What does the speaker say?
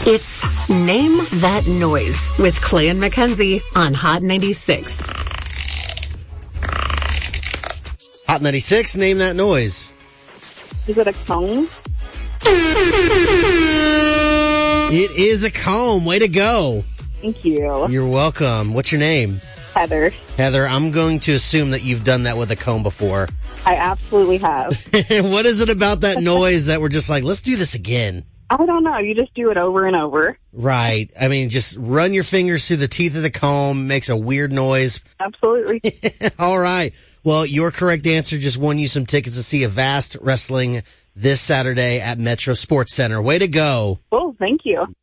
It's Name That Noise with Clay and Mackenzie on Hot 96. Hot 96, Name That Noise. Is it a comb? It is a comb. Way to go. Thank you. You're welcome. What's your name? Heather. Heather, I'm going to assume that you've done that with a comb before. I absolutely have. What is it about that noise that we're just like, let's do this again? I don't know. You just do it over and over. Right. I mean, just run your fingers through the teeth of the comb, makes a weird noise. Absolutely. All right. Well, your correct answer just won you some tickets to see Avast Wrestling this Saturday at Metro Sports Center. Way to go. Well, thank you.